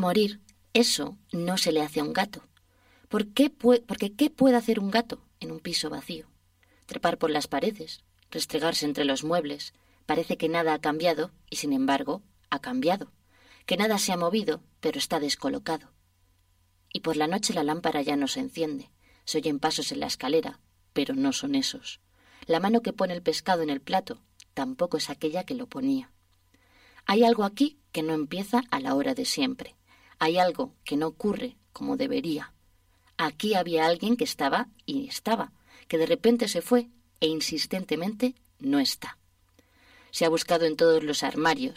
Morir, eso no se le hace a un gato. Porque ¿qué puede hacer un gato en un piso vacío? Trepar por las paredes, restregarse entre los muebles. Parece que nada ha cambiado y, sin embargo, ha cambiado. Que nada se ha movido, pero está descolocado. Y por la noche la lámpara ya no se enciende. Se oyen pasos en la escalera, pero no son esos. La mano que pone el pescado en el plato tampoco es aquella que lo ponía. Hay algo aquí que no empieza a la hora de siempre. Hay algo que no ocurre como debería. Aquí había alguien que estaba y estaba, que de repente se fue e insistentemente no está. Se ha buscado en todos los armarios,